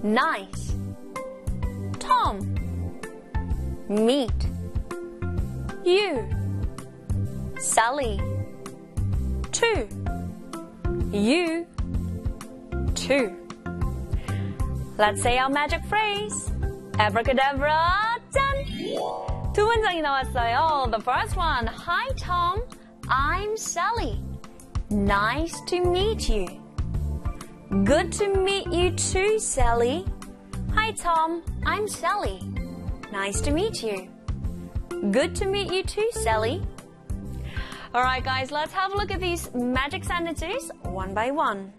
nice. Tom, meet. You, Sally, two. You, two. Let's say our magic phrase. Abracadabra, done. 두 문장이 나왔어요. The first one, Hi Tom, I'm Sally. Nice to meet you. Good to meet you too, Sally. Hi Tom, I'm Sally. Nice to meet you. Good to meet you too, Sally. Alright guys, let's have a look at these magic sentences one by one.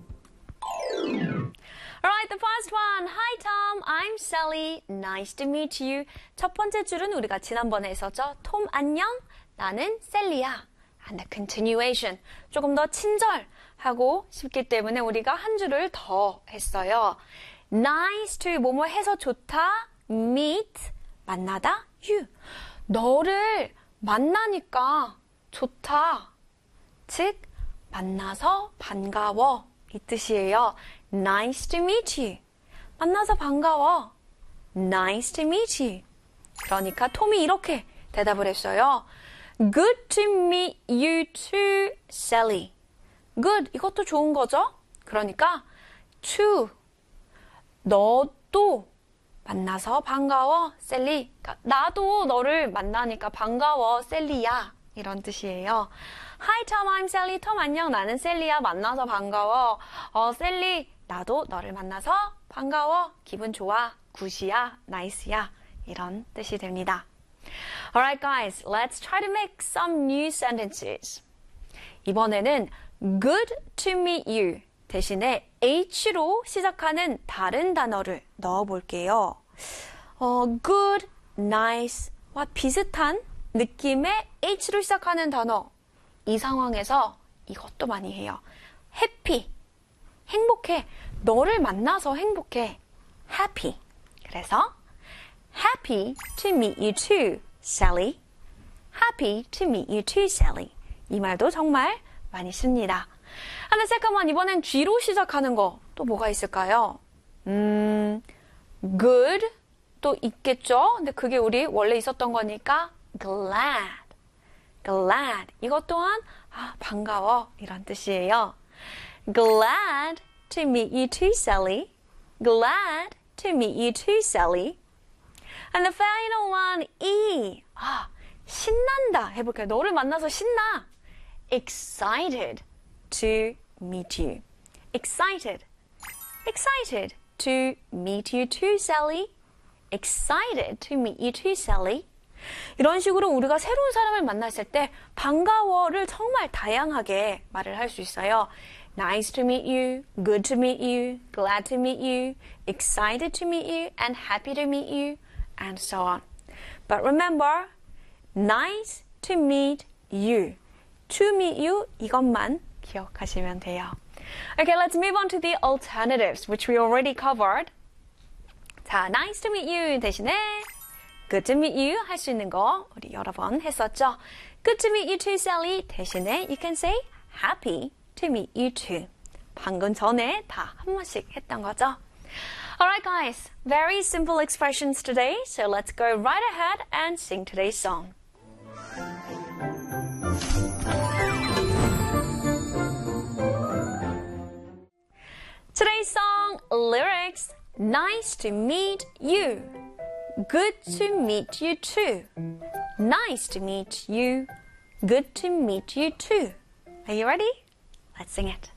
Alright, the first one. Hi Tom, I'm Sally. Nice to meet you. 첫 번째 줄은 우리가 지난번에 했었죠. 톰 안녕, 나는 셀리야. And the continuation. 조금 더 친절하고 싶기 때문에 우리가 한 줄을 더 했어요. Nice to 뭐뭐 해서 좋다. Meet 만나다. You. 너를 만나니까 좋다. 즉 만나서 반가워 이 뜻이에요. Nice to meet you. 만나서 반가워. Nice to meet you. 그러니까 톰이 이렇게 대답을 했어요. Good to meet you too, Sally. Good, 이것도 좋은 거죠? 그러니까 to, 너도 만나서 반가워, 셀리. 그러니까 나도 너를 만나니까 반가워, 셀리야. 이런 뜻이에요. Hi Tom, I'm Sally. 톰 안녕, 나는 셀리야. 만나서 반가워. 셀리, 나도 너를 만나서 반가워. 기분 좋아. 굿이야. 나이스야. 이런 뜻이 됩니다. Alright guys, let's try to make some new sentences. 이번에는 good to meet you 대신에 H로 시작하는 다른 단어를 넣어볼게요. good, nice와 비슷한 느낌의 H로 시작하는 단어. 이 상황에서 이것도 많이 해요. happy, 행복해. 너를 만나서 행복해. happy. 그래서 happy to meet you too, Sally. happy to meet you too, Sally. 이 말도 정말 많이 씁니다. And the second one, 이번엔 G로 시작하는 거 또 뭐가 있을까요? good 또 있겠죠? 근데 그게 우리 원래 있었던 거니까 glad. glad. 이것 또한 반가워 이런 뜻이에요. Glad to meet you too, Sally. Glad to meet you too, Sally. And the final one, E. 신난다 해볼게요. 너를 만나서 신나. Excited to meet you. Excited. Excited to meet you too, Sally. Excited to meet you too, Sally. 이런 식으로 우리가 새로운 사람을 만났을 때 반가워를 정말 다양하게 말을 할 수 있어요. Nice to meet you, good to meet you, glad to meet you, excited to meet you, and happy to meet you, and so on. But remember, nice to meet you, to meet you 이것만 기억하시면 돼요. Okay, let's move on to the alternatives, which we already covered. 자, nice to meet you 대신에 good to meet you 할 수 있는 거 우리 여러 번 했었죠. Good to meet you too, Sally 대신에 you can say happy to meet you too. 방금 전에 다 한 번씩 했던 거죠. Alright guys, very simple expressions today, so let's go right ahead and sing today's song. Today's song lyrics, nice to meet you. Good to meet you too. Nice to meet you. Good to meet you too. Are you ready? Let's sing it.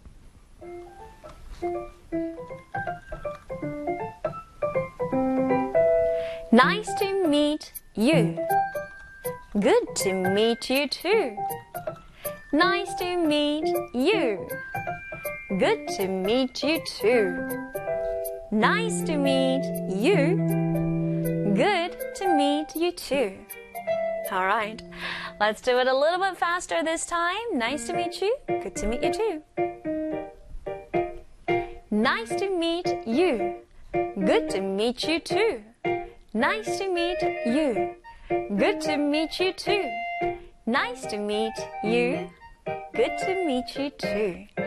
Nice to meet you. Good to meet you too. Nice to meet you. Good to meet you too. Nice to meet you. Good to meet you too. All right, let's do it a little bit faster this time. Nice to meet you. Good to meet you too. Nice to meet you. Good to meet you too. Nice to meet you. Good to meet you too. Nice to meet you. Good to meet you too.